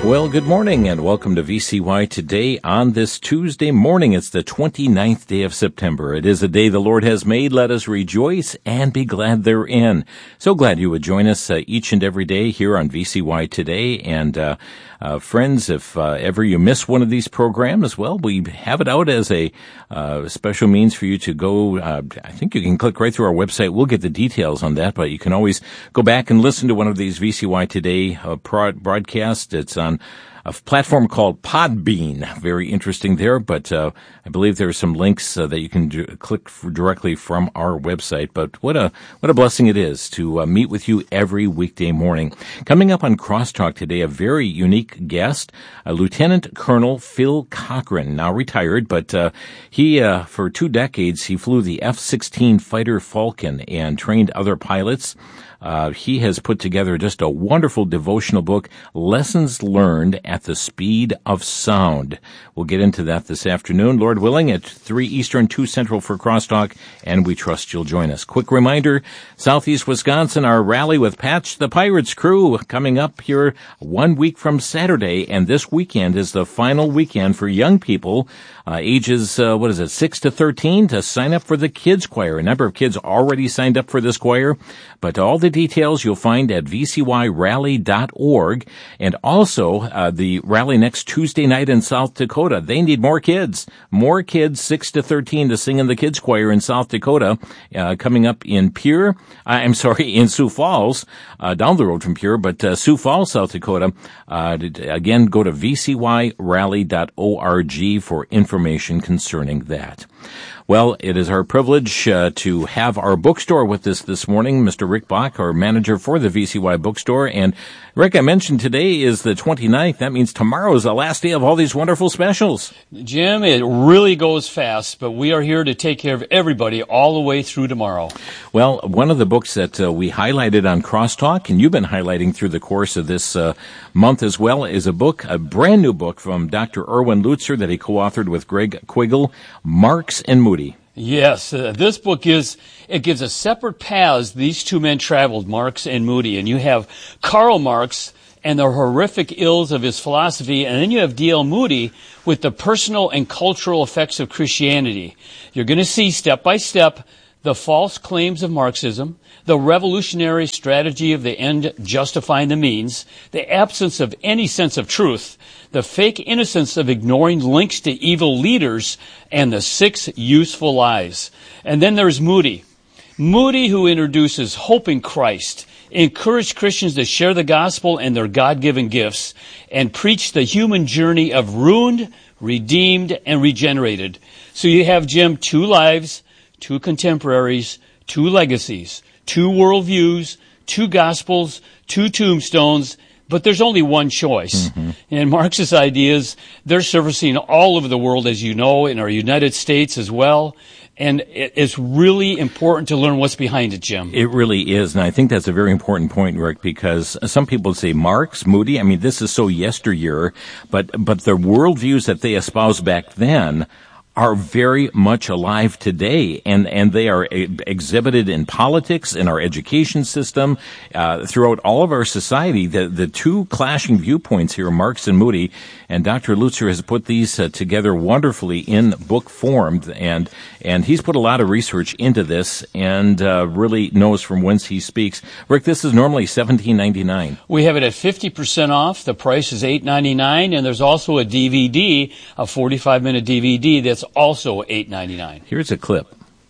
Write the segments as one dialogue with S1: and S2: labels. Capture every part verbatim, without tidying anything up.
S1: Well, good morning and welcome to V C Y Today on this Tuesday morning. It's the twenty-ninth day of September. It is a day the Lord has made. Let us rejoice and be glad therein. So glad you would join us uh, each and every day here on V C Y Today. And uh, uh friends, if uh, ever you miss one of these programs, well, we have it out as a uh, special means for you to go. Uh, I think you can click right through our website. We'll get the details on that, but you can always go back and listen to one of these V C Y Today uh, prod- broadcasts. It's on a platform called Podbean. Very interesting there, but uh, I believe there are some links uh, that you can do, click for directly from our website. But what a what a blessing it is to uh, meet with you every weekday morning. Coming up on Crosstalk today, a very unique guest, uh, Lieutenant Colonel Phil Cochran, now retired, but uh, he, uh, for two decades, he flew the F sixteen Fighter Falcon and trained other pilots. Uh, he has put together just a wonderful devotional book, Lessons Learned at the Speed of Sound. We'll get into that this afternoon, Lord willing, at three Eastern, two Central for Crosstalk, and we trust you'll join us. Quick reminder, Southeast Wisconsin, our rally with Patch the Pirates crew coming up here one week from Saturday, and this weekend is the final weekend for young people, uh, ages, uh, what is it, six to thirteen, to sign up for the Kids Choir. A number of kids already signed up for this choir, but all the details you'll find at v c y rally dot org, and also uh, the rally next Tuesday night in South Dakota. They need more kids, more kids six to thirteen to sing in the Kids Choir in South Dakota, uh, coming up in Pierre, uh, I'm sorry, in Sioux Falls, uh, down the road from Pierre, but uh, Sioux Falls, South Dakota. Uh, again, go to v c y rally dot org for information concerning that. Well, it is our privilege uh, to have our bookstore with us this morning, Mister Rick Bach, our manager for the V C Y bookstore. And Rick, I mentioned today is the twenty-ninth. That means tomorrow is the last day of all these wonderful specials.
S2: Jim, it really goes fast, but we are here to take care of everybody all the way through tomorrow.
S1: Well, one of the books that uh, we highlighted on Crosstalk, and you've been highlighting through the course of this uh, month as well, is a book, a brand new book from Doctor Erwin Lutzer that he co-authored with Greg Quiggle, Marx and Moody.
S2: Yes, uh, this book is, it gives us separate paths these two men traveled, Marx and Moody. And you have Karl Marx and the horrific ills of his philosophy, and then you have D L Moody with the personal and cultural effects of Christianity. You're going to see step by step the false claims of Marxism, the revolutionary strategy of the end justifying the means, the absence of any sense of truth, the fake innocence of ignoring links to evil leaders, and the six useful lies. And then there's Moody. Moody, who introduces hope in Christ, encouraged Christians to share the gospel and their God-given gifts, and preach the human journey of ruined, redeemed, and regenerated. So you have, Jim, two lives, two contemporaries, two legacies, two worldviews, two gospels, two tombstones, but there's only one choice. Mm-hmm. And Marx's ideas, they're surfacing all over the world, as you know, in our United States as well. And it's really important to learn what's behind it, Jim.
S1: It really is. And I think that's a very important point, Rick, because some people say Marx, Moody, I mean, this is so yesteryear, but, but the worldviews that they espoused back then are very much alive today, and, and they are a, exhibited in politics, in our education system, uh, throughout all of our society. The, the two clashing viewpoints here, Marx and Moody, and Doctor Lutzer has put these uh, together wonderfully in book form, and, and he's put a lot of research into this, and, uh, really knows from whence he speaks. Rick, this is normally seventeen ninety-nine.
S2: We have it at fifty percent off. The price is eight ninety-nine, and there's also a D V D, a forty-five minute D V D that's also eight ninety-nine.
S1: Here's a clip.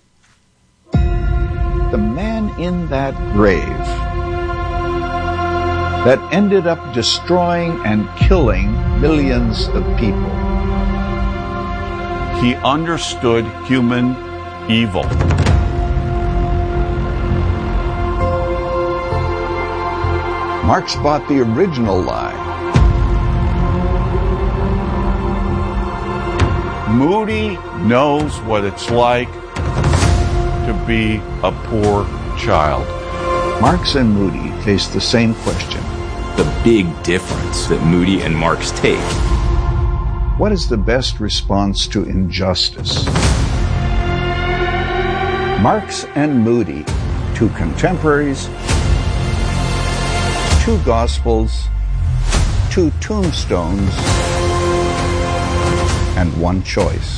S3: The man in that grave that ended up destroying and killing millions of people.
S4: He understood human evil.
S3: Marx bought the original lie.
S4: Moody knows what it's like to be a poor child.
S3: Marx and Moody face the same question.
S5: The big difference that Moody and Marx take.
S3: What is the best response to injustice? Marx and Moody, two contemporaries, two gospels, two tombstones, and one choice.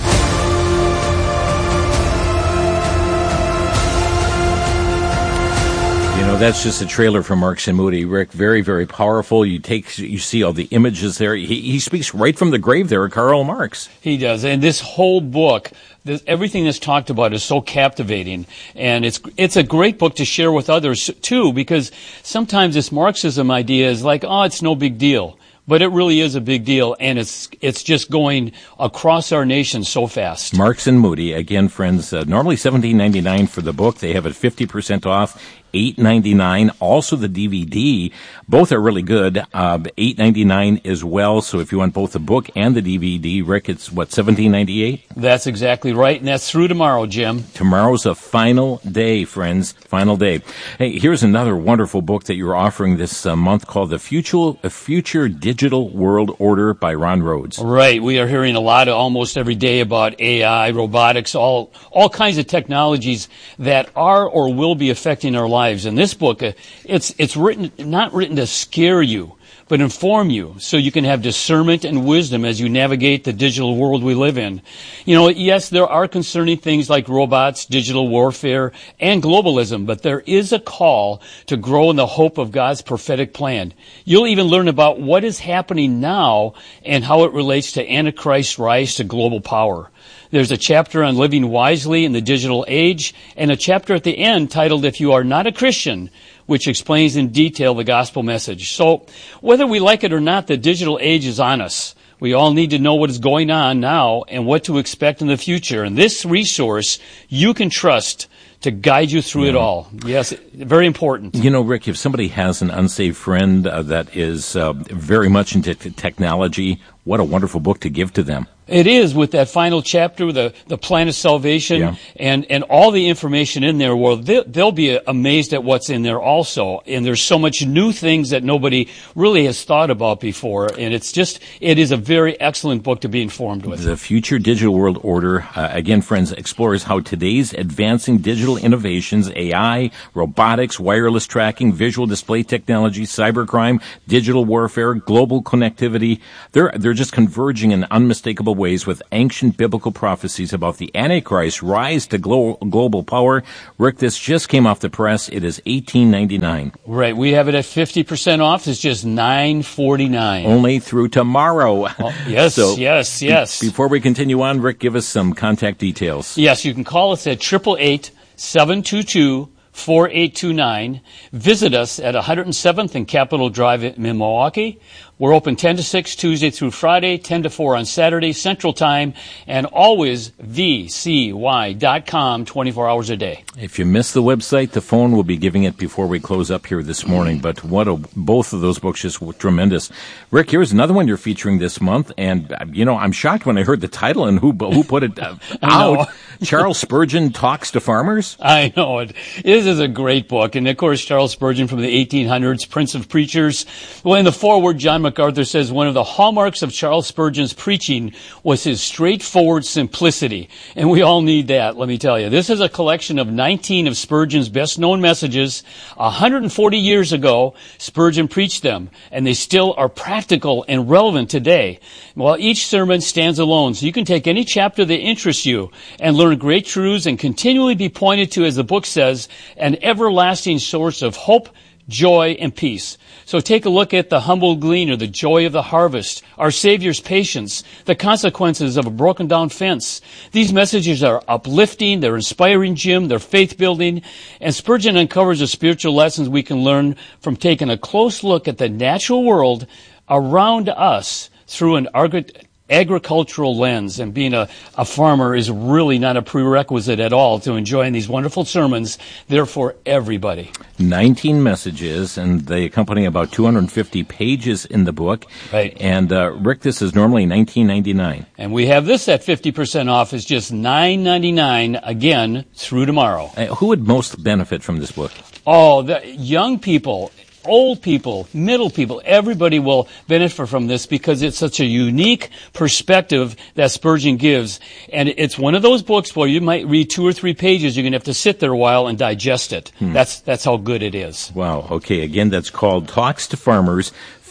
S1: You know, that's just a trailer from Marks and Moody. Rick, very, very powerful. You take, you see all the images there. He, he speaks right from the grave there, Karl Marx.
S2: He does. And this whole book, this, everything that's talked about is so captivating. And it's, it's a great book to share with others too, because sometimes this Marxism idea is like, oh, it's no big deal. But it really is a big deal, and it's it's just going across our nation so fast.
S1: Marks and Moody, again, friends, uh, normally seventeen ninety-nine for the book. They have it fifty percent off, eight ninety-nine. Also the D V D. Both are really good. Uh, eight ninety-nine as well. So if you want both the book and the D V D, Rick, it's what, seventeen ninety-eight?
S2: That's exactly right, and that's through tomorrow, Jim.
S1: Tomorrow's a final day, friends. Final day. Hey, here's another wonderful book that you're offering this uh, month called The Future, A Future Digital World Order by Ron Rhodes.
S2: Right. We are hearing a lot of, almost every day about A I, robotics, all all kinds of technologies that are or will be affecting our lives. And this book, uh, it's it's written not written to scare you, but inform you so you can have discernment and wisdom as you navigate the digital world we live in. You know, yes, there are concerning things like robots, digital warfare, and globalism, but there is a call to grow in the hope of God's prophetic plan. You'll even learn about what is happening now and how it relates to Antichrist's rise to global power. There's a chapter on living wisely in the digital age, and a chapter at the end titled, If You Are Not a Christian, which explains in detail the gospel message. So, whether we like it or not, the digital age is on us. We all need to know what is going on now and what to expect in the future. And this resource you can trust to guide you through yeah. it all. Yes, very important.
S1: You know, Rick, if somebody has an unsaved friend uh, that is uh, very much into t- technology, what a wonderful book to give to them.
S2: It is, with that final chapter, the, the plan of salvation, yeah. and, and all the information in there. Well, they, they'll be amazed at what's in there also. And there's so much new things that nobody really has thought about before. And it's just, it is a very excellent book to be informed with.
S1: The Future Digital World Order, uh, again, friends, explores how today's advancing digital innovations, A I, robotics, wireless tracking, visual display technology, cybercrime, digital warfare, global connectivity, they're, they're just converging in unmistakable ways with ancient biblical prophecies about the Antichrist rise to glo- global power. Rick, this just came off the press. It is eighteen ninety-nine.
S2: Right. We have it at fifty percent off. It's just nine forty-nine.
S1: Only through tomorrow.
S2: Oh, yes, so yes, yes.
S1: Be- before we continue on, Rick, give us some contact details.
S2: Yes, you can call us at eight eight eight, seven two two, four eight two nine. Visit us at one hundred seventh and Capitol Drive in Milwaukee. We're open ten to six Tuesday through Friday, ten to four on Saturday, Central Time, and always V C Y dot com, twenty-four hours a day.
S1: If you missed the website, the phone will be giving it before we close up here this morning. But what a, both of those books just tremendous. Rick, here's another one you're featuring this month, and you know I'm shocked when I heard the title and who who put it uh, out. Charles Spurgeon Talks to Farmers.
S2: I know it. This is a great book, and of course Charles Spurgeon from the eighteen hundreds, Prince of Preachers. Well, in the foreword, John MacArthur says one of the hallmarks of Charles Spurgeon's preaching was his straightforward simplicity. And we all need that, let me tell you. This is a collection of nineteen of Spurgeon's best-known messages. one hundred forty years ago, Spurgeon preached them, and they still are practical and relevant today. While each sermon stands alone, so you can take any chapter that interests you and learn great truths and continually be pointed to, as the book says, an everlasting source of hope, joy, and peace. So take a look at the humble gleaner, the joy of the harvest, our Savior's patience, the consequences of a broken down fence. These messages are uplifting, they're inspiring, Jim, they're faith building, and Spurgeon uncovers the spiritual lessons we can learn from taking a close look at the natural world around us through an arg- agricultural lens. And being a, a farmer is really not a prerequisite at all to enjoying these wonderful sermons. They're for everybody.
S1: nineteen messages, and they accompany about two hundred fifty pages in the book.
S2: Right.
S1: And, uh, Rick, this is normally nineteen ninety-nine.
S2: And we have this at fifty percent off. It's just nine ninety-nine, again, through tomorrow.
S1: Uh, who would most benefit from this book?
S2: Oh, the young people, old people, middle people, everybody will benefit from this because it's such a unique perspective that Spurgeon gives. And it's one of those books where you might read two or three pages. You're going to have to sit there a while and digest it. Hmm. That's, that's how good it is.
S1: Wow. Okay. Again, that's called Talks to Farmers.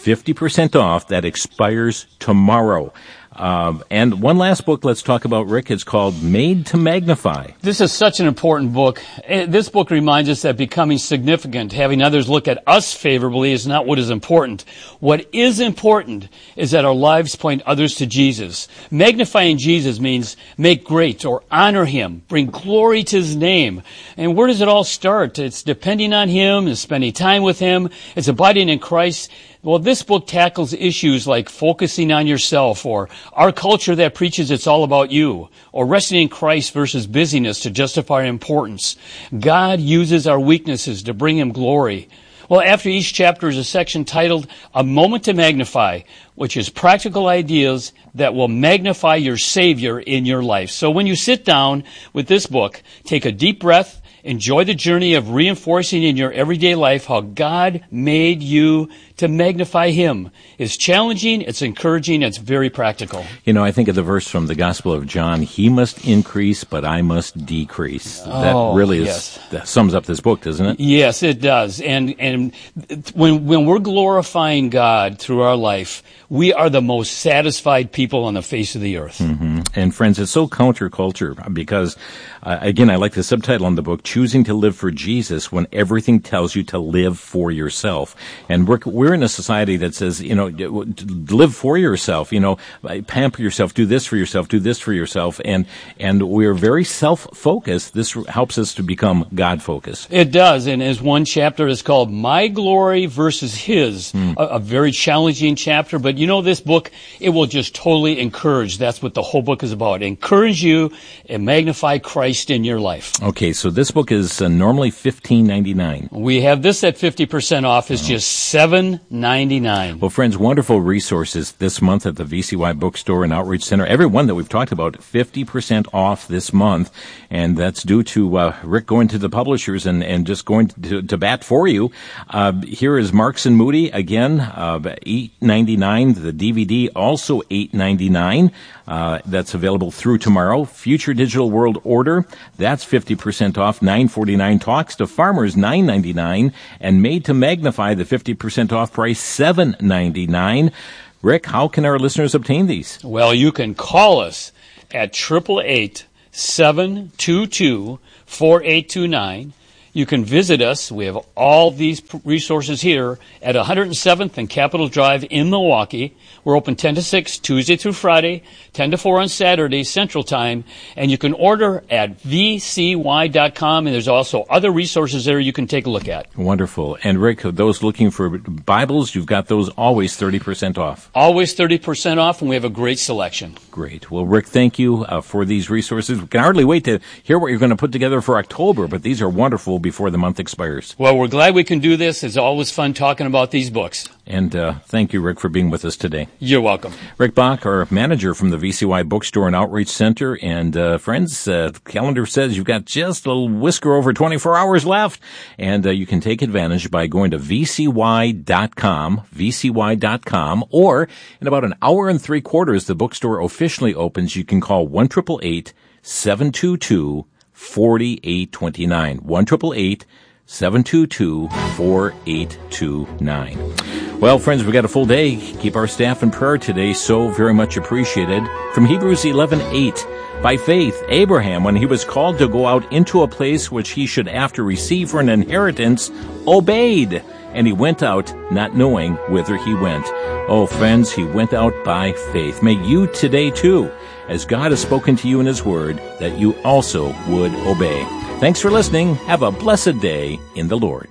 S1: fifty percent off. That expires tomorrow. Um, and one last book let's talk about, Rick. It's called Made to Magnify.
S2: This is such an important book. This book reminds us that becoming significant, having others look at us favorably, is not what is important. What is important is that our lives point others to Jesus. Magnifying Jesus means make great or honor Him, bring glory to His name. And where does it all start? It's depending on Him, it's spending time with Him, it's abiding in Christ. Well, this book tackles issues like focusing on yourself, or our culture that preaches it's all about you, or resting in Christ versus busyness to justify importance. God uses our weaknesses to bring Him glory. Well, after each chapter is a section titled A Moment to Magnify, which is practical ideas that will magnify your Savior in your life. So when you sit down with this book, take a deep breath, enjoy the journey of reinforcing in your everyday life how God made you to magnify Him. It's challenging, it's encouraging, it's very practical.
S1: You know, I think of the verse from the Gospel of John, He must increase, but I must decrease.
S2: Oh,
S1: that really is,
S2: yes.
S1: that sums up this book, doesn't it?
S2: Yes, it does. And and when when we're glorifying God through our life, we are the most satisfied people on the face of the earth.
S1: Mm-hmm. And friends, it's so counterculture because, uh, again, I like the subtitle on the book, Choosing to Live for Jesus When Everything Tells You to Live for Yourself. And we're, we're in a society that says, you know, live for yourself, you know, pamper yourself, do this for yourself, do this for yourself. And, and we're very self-focused. This helps us to become God-focused.
S2: It does. And as one chapter is called My Glory versus His, mm. a, a very challenging chapter. But you know, this book, it will just totally encourage. That's what the whole book is about. Encourage you and magnify Christ in your life.
S1: Okay, so this book is uh, normally fifteen ninety-nine.
S2: We have this at fifty percent off. It's oh. just seven ninety-nine.
S1: Well, friends, wonderful resources this month at the V C Y Bookstore and Outreach Center. Every one that we've talked about, fifty percent off this month. And that's due to uh, Rick going to the publishers and, and just going to, to bat for you. Uh, here is Marks and Moody, again, uh, eight ninety-nine. The D V D, also eight ninety-nine. Uh, that's available through tomorrow. Future Digital World Order, that's fifty percent off, nine forty-nine. Talks to Farmers, nine ninety-nine. And Made to Magnify, the fifty percent off price, seven ninety-nine. Rick, how can our listeners obtain these?
S2: Well, you can call us at eight eight eight, seven two two, four eight two nine. You can visit us. We have all these resources here at one hundred seventh and Capitol Drive in Milwaukee. We're open ten to six, Tuesday through Friday, ten to four on Saturday, Central Time. And you can order at v c y dot com, and there's also other resources there you can take a look at.
S1: Wonderful. And Rick, those looking for Bibles, you've got those always thirty percent off.
S2: Always thirty percent off, and we have a great selection.
S1: Great. Well, Rick, thank you uh, for these resources. We can hardly wait to hear what you're going to put together for October, but these are wonderful before the month expires.
S2: Well, we're glad we can do this. It's always fun talking about these books.
S1: And uh, thank you, Rick, for being with us today.
S2: You're welcome.
S1: Rick Bach, our manager from the V C Y Bookstore and Outreach Center. And uh, friends, uh, the calendar says you've got just a whisker over twenty-four hours left. And uh, you can take advantage by going to v c y dot com, v c y dot com, or in about an hour and three quarters, the bookstore officially opens. You can call one eight eight eight, seven two two, four eight two nine. one eight eight eight, seven two two, four eight two nine. Well, friends, we've got a full day. Keep our staff in prayer today. So very much appreciated. From Hebrews eleven eight, by faith, Abraham, when he was called to go out into a place which he should after receive for an inheritance, obeyed. And he went out not knowing whither he went. Oh, friends, he went out by faith. May you today, too, as God has spoken to you in His Word, that you also would obey. Thanks for listening. Have a blessed day in the Lord.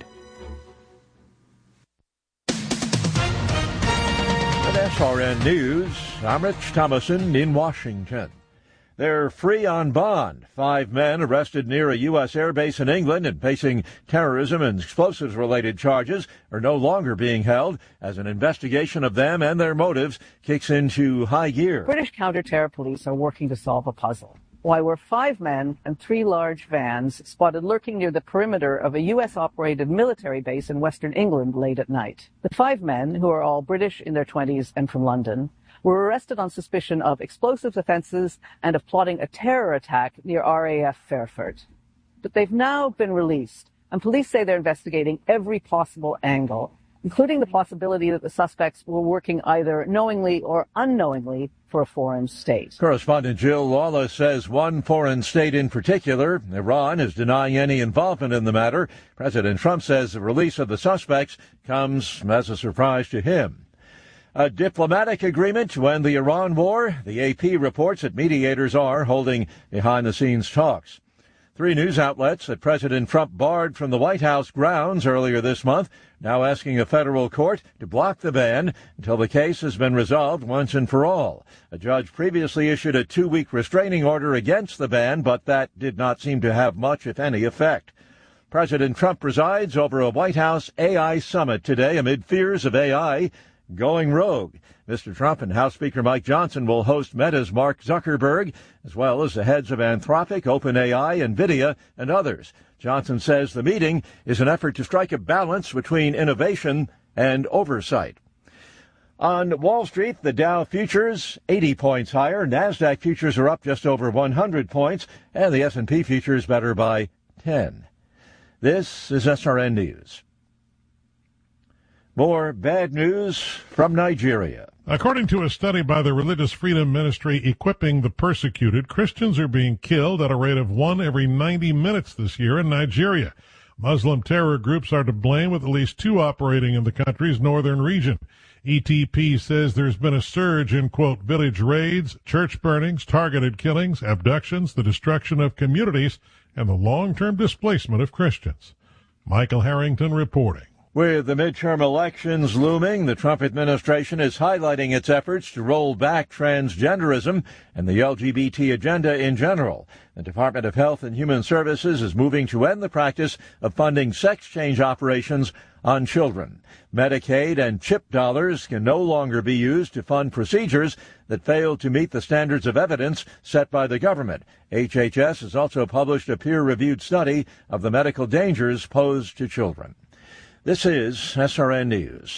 S6: With S R N News, I'm Rich Thomason in Washington. They're free on bond. Five men arrested near a U S airbase in England and facing terrorism and explosives-related charges are no longer being held as an investigation of them and their motives kicks into high gear.
S7: British counter-terror police are working to solve a puzzle. Why were five men and three large vans spotted lurking near the perimeter of a U S-operated military base in western England late at night? The five men, who are all British in their twenties and from London, were arrested on suspicion of explosives offences and of plotting a terror attack near R A F Fairford. But they've now been released, and police say they're investigating every possible angle. including the possibility that the suspects were working either knowingly or unknowingly for a foreign state.
S6: Correspondent Jill Lawless says one foreign state in particular, Iran, is denying any involvement in the matter. President Trump says the release of the suspects comes as a surprise to him. A diplomatic agreement to end the Iran war? The A P reports that mediators are holding behind-the-scenes talks. Three news outlets that President Trump barred from the White House grounds earlier this month now asking a federal court to block the ban until the case has been resolved once and for all. A judge previously issued a two-week restraining order against the ban, but that did not seem to have much, if any, effect. President Trump presides over a White House A I summit today amid fears of A I going rogue. Mister Trump and House Speaker Mike Johnson will host Meta's Mark Zuckerberg, as well as the heads of Anthropic, OpenAI, NVIDIA, and others. Johnson says the meeting is an effort to strike a balance between innovation and oversight. On Wall Street, the Dow futures eighty points higher. NASDAQ futures are up just over one hundred points, and the S and P futures better by ten. This is S R N News. More bad news from Nigeria.
S8: According to a study by the Religious Freedom Ministry Equipping the Persecuted, Christians are being killed at a rate of one every ninety minutes this year in Nigeria. Muslim terror groups are to blame, with at least two operating in the country's northern region. E T P says there's been a surge in, quote, village raids, church burnings, targeted killings, abductions, the destruction of communities, and the long-term displacement of Christians. Michael Harrington reporting.
S6: With the midterm elections looming, the Trump administration is highlighting its efforts to roll back transgenderism and the L G B T agenda in general. The Department of Health and Human Services is moving to end the practice of funding sex change operations on children. Medicaid and CHIP dollars can no longer be used to fund procedures that fail to meet the standards of evidence set by the government. H H S has also published a peer-reviewed study of the medical dangers posed to children. This is S R N News.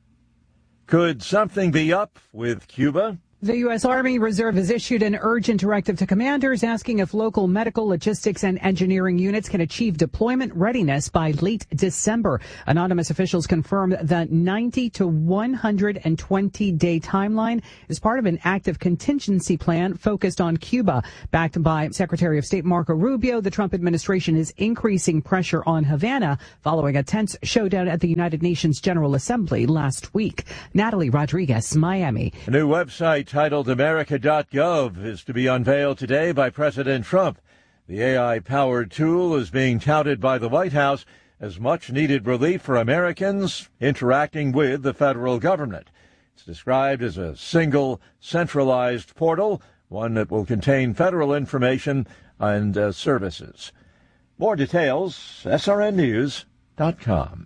S6: Could something be up with Cuba?
S9: The U S. Army Reserve has issued an urgent directive to commanders asking if local medical, logistics, and engineering units can achieve deployment readiness by late December. Anonymous officials confirm the ninety to one hundred twenty day timeline is part of an active contingency plan focused on Cuba. Backed by Secretary of State Marco Rubio, the Trump administration is increasing pressure on Havana following a tense showdown at the United Nations General Assembly last week. Natalie Rodriguez, Miami.
S6: A new website titled America dot gov is to be unveiled today by President Trump. The A I-powered tool is being touted by the White House as much-needed relief for Americans interacting with the federal government. It's described as a single, centralized portal, one that will contain federal information and uh, services. More details, S R N news dot com.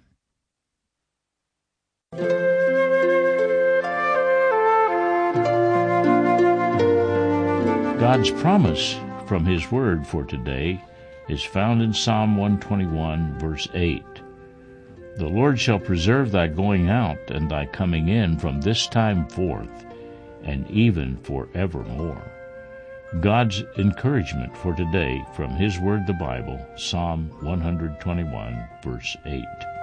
S10: God's promise from His Word for today is found in Psalm one twenty-one, verse eight. The Lord shall preserve thy going out and thy coming in from this time forth, and even forevermore. God's encouragement for today from His Word, the Bible, Psalm one twenty-one, verse eight.